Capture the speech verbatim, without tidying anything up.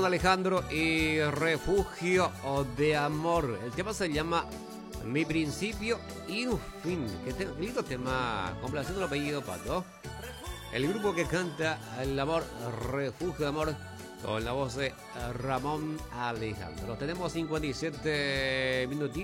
Alejandro y Refugio de Amor. El tema se llama Mi Principio y un Fin. Qué, te, qué lindo tema, complaciendo el apellido Pato. El grupo que canta el amor, Refugio de Amor, con la voz de Ramón Alejandro. Tenemos cincuenta y siete minutitos.